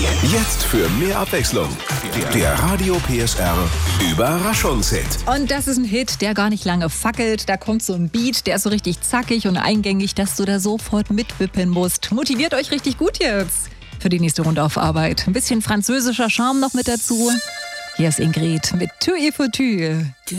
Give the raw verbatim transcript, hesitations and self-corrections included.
Jetzt für mehr Abwechslung. Der Radio P S R Überraschungshit. Und das ist ein Hit, der gar nicht lange fackelt. Da kommt so ein Beat, der ist so richtig zackig und eingängig, dass du da sofort mitwippen musst. Motiviert euch richtig gut jetzt für die nächste Runde auf Arbeit. Ein bisschen französischer Charme noch mit dazu. Hier ist Ingrid mit Tür et Tür.